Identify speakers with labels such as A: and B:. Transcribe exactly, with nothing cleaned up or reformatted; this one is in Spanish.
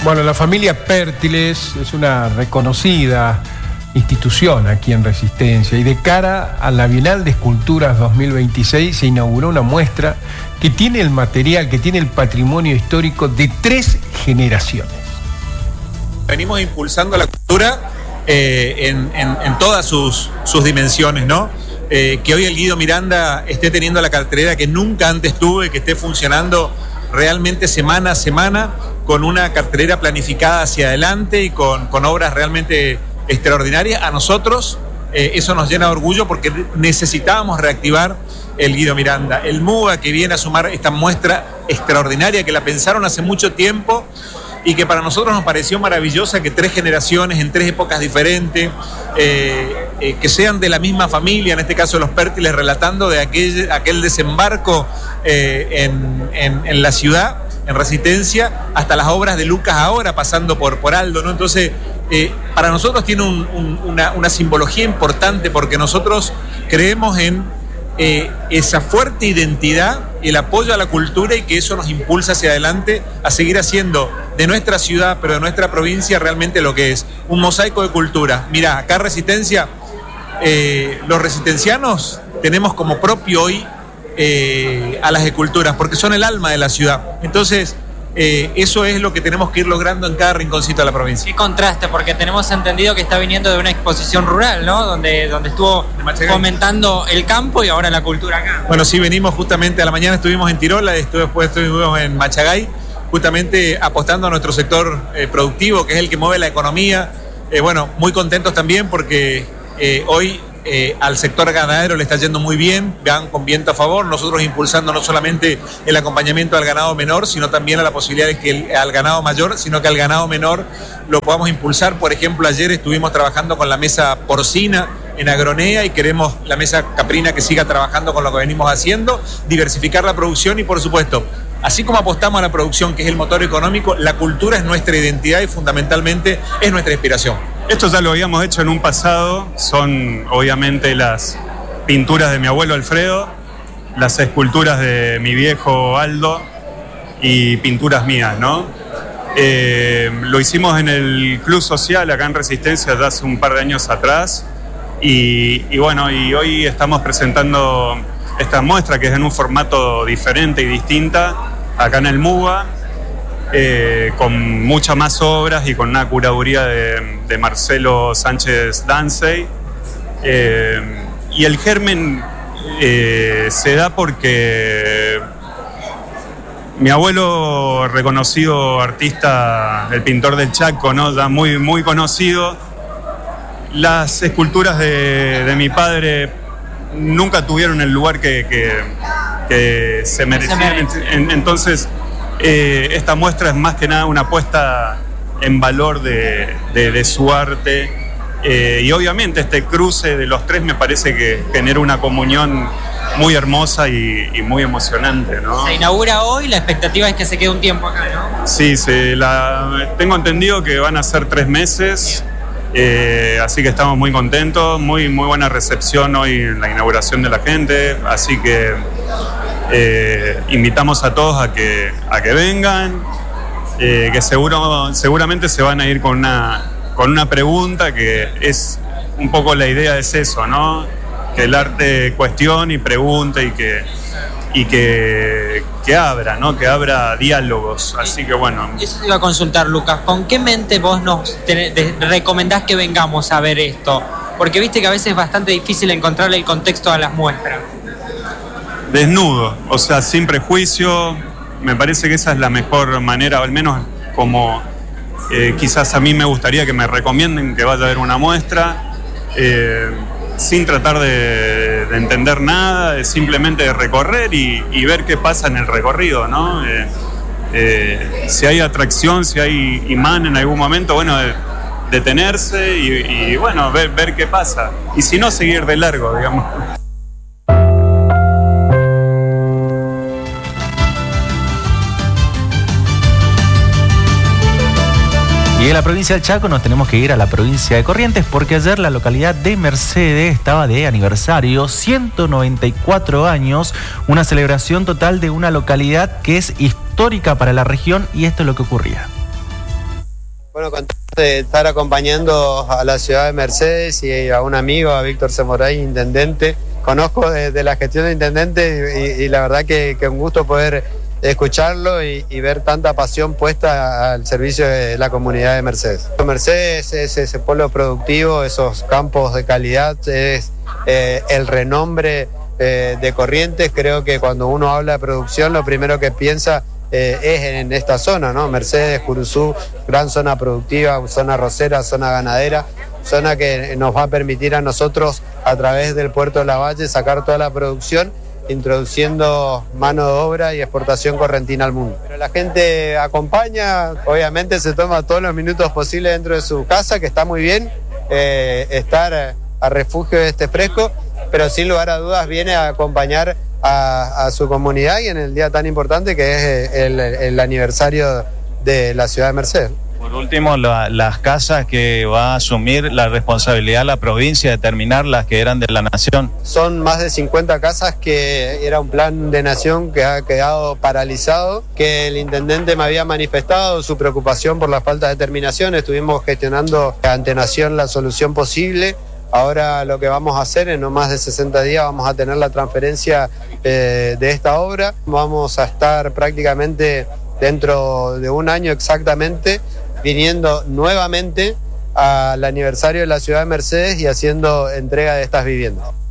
A: Bueno, la familia Pértiles es una reconocida institución aquí en Resistencia, y de cara a la Bienal de Esculturas dos mil veintiséis se inauguró una muestra que tiene el material, que tiene el patrimonio histórico de tres generaciones.
B: Venimos impulsando la cultura eh, en, en, en todas sus, sus dimensiones, ¿no? Eh, que hoy el Guido Miranda esté teniendo la cartelera que nunca antes tuve, que esté funcionando realmente semana a semana, con una cartelera planificada hacia adelante y con, con obras realmente extraordinarias. A nosotros eh, eso nos llena de orgullo porque necesitábamos reactivar el Guido Miranda. El MUBA, que viene a sumar esta muestra extraordinaria que la pensaron hace mucho tiempo y que para nosotros nos pareció maravillosa, que tres generaciones en tres épocas diferentes, eh, eh, que sean de la misma familia, en este caso los Pértiles, relatando de aquel, aquel desembarco eh, en, en, en la ciudad, en Resistencia, hasta las obras de Lucas ahora, pasando por, por Aldo, ¿no? Entonces, eh, para nosotros tiene un, un, una, una simbología importante, porque nosotros creemos en eh, esa fuerte identidad, el apoyo a la cultura, y que eso nos impulsa hacia adelante a seguir haciendo de nuestra ciudad, pero de nuestra provincia, realmente lo que es un mosaico de cultura. Mirá, acá Resistencia, eh, los resistencianos tenemos como propio hoy eh, a las esculturas, porque son el alma de la ciudad. Entonces, eh, eso es lo que tenemos que ir logrando en cada rinconcito de la provincia.
C: Qué contraste, porque tenemos entendido que está viniendo de una exposición rural, ¿no? Donde, donde estuvo fomentando el campo y ahora la cultura acá.
B: Bueno, sí, venimos justamente a la mañana, estuvimos en Tirola, después estuvimos en Machagay, justamente apostando a nuestro sector eh, productivo, que es el que mueve la economía. Eh, bueno, muy contentos también porque eh, hoy eh, al sector ganadero le está yendo muy bien, van con viento a favor, nosotros impulsando no solamente el acompañamiento al ganado menor, sino también a la posibilidad de que el, al ganado mayor, sino que al ganado menor lo podamos impulsar. Por ejemplo, ayer estuvimos trabajando con la mesa porcina en Agronea y queremos la mesa caprina que siga trabajando con lo que venimos haciendo, diversificar la producción y, por supuesto, así como apostamos a la producción, que es el motor económico, la cultura es nuestra identidad y fundamentalmente es nuestra inspiración.
D: Esto ya lo habíamos hecho en un pasado, son obviamente las pinturas de mi abuelo Alfredo, las esculturas de mi viejo Aldo y pinturas mías, ¿no? Eh, lo hicimos en el Club Social acá en Resistencia ya hace un par de años atrás y, y bueno, y hoy estamos presentando esta muestra que es en un formato diferente y distinta acá en el MUBA, eh, con muchas más obras y con una curaduría de, de Marcelo Sánchez Dancey. Eh, y el germen eh, se da porque mi abuelo, reconocido artista, el pintor del Chaco, ¿no? Ya muy, muy conocido, las esculturas de, de mi padre nunca tuvieron el lugar que, que, que se merecían. Entonces, eh, esta muestra es más que nada una puesta en valor de, de, de su arte. Eh, y obviamente este cruce de los tres me parece que genera una comunión muy hermosa y, y muy emocionante, ¿no?
C: Se inaugura hoy, la expectativa es que se quede un tiempo acá, ¿no?
D: Sí, se la, tengo entendido que van a ser tres meses. Eh, así que estamos muy contentos, muy, muy buena recepción hoy en la inauguración de la gente, así que eh, invitamos a todos a que, a que vengan, eh, que seguro, seguramente se van a ir con una, con una pregunta, que es un poco la idea, es eso, ¿no? Que el arte cuestione y pregunte y que, y que, que abra, ¿no? Que abra diálogos. Así que bueno.
C: Eso te iba a consultar, Lucas. ¿Con qué mente vos nos te, te recomendás que vengamos a ver esto? Porque viste que a veces es bastante difícil encontrarle el contexto a las muestras.
D: Desnudo, o sea, sin prejuicio. Me parece que esa es la mejor manera, o al menos como eh, quizás a mí me gustaría que me recomienden que vaya a ver una muestra. Eh, sin tratar de, de entender nada, de simplemente de recorrer y, y ver qué pasa en el recorrido, ¿no? Eh, eh, si hay atracción, si hay imán en algún momento, bueno, de, detenerse y, y bueno, ver, ver qué pasa. Y si no, seguir de largo, digamos.
E: Y en la provincia del Chaco nos tenemos que ir a la provincia de Corrientes, porque ayer la localidad de Mercedes estaba de aniversario, ciento noventa y cuatro años, una celebración total de una localidad que es histórica para la región, y esto es lo que ocurría.
F: Bueno, contento de estar acompañando a la ciudad de Mercedes y a un amigo, a Víctor Semoray, intendente. Conozco de, de la gestión de intendente y, y la verdad que, que un gusto poder escucharlo y, y ver tanta pasión puesta al servicio de la comunidad de Mercedes. Mercedes es ese pueblo productivo, esos campos de calidad, es eh, el renombre eh, de Corrientes. Creo que cuando uno habla de producción, lo primero que piensa eh, es en esta zona, ¿no? Mercedes, Curuzú, gran zona productiva, zona arrocera, zona ganadera, zona que nos va a permitir a nosotros, a través del puerto de Lavalle, sacar toda la producción, introduciendo mano de obra y exportación correntina al mundo. Pero la gente acompaña, obviamente se toma todos los minutos posibles dentro de su casa, que está muy bien eh, estar a refugio de este fresco, pero sin lugar a dudas viene a acompañar a, a su comunidad y en el día tan importante que es el, el aniversario de la ciudad de Mercedes.
G: Por último, la, las casas que va a asumir la responsabilidad de la provincia de terminar las que eran de la nación.
F: Son más de cincuenta casas que era un plan de nación que ha quedado paralizado, que el intendente me había manifestado su preocupación por la falta de terminación. Estuvimos gestionando ante Nación la solución posible. Ahora lo que vamos a hacer, en no más de sesenta días vamos a tener la transferencia eh, de esta obra. Vamos a estar prácticamente dentro de un año exactamente viniendo nuevamente al aniversario de la ciudad de Mercedes y haciendo entrega de estas viviendas.